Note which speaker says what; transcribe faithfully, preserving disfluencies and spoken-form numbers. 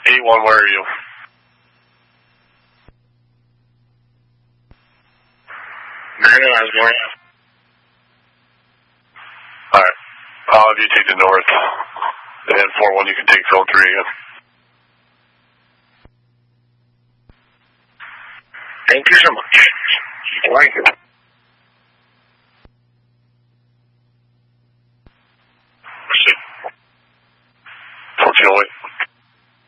Speaker 1: eight one, where are you?
Speaker 2: Marion, I was going.
Speaker 1: Alright. I'll have you take the north. And then four one, you can take Phil three again.
Speaker 2: Thank you so much. Thank you.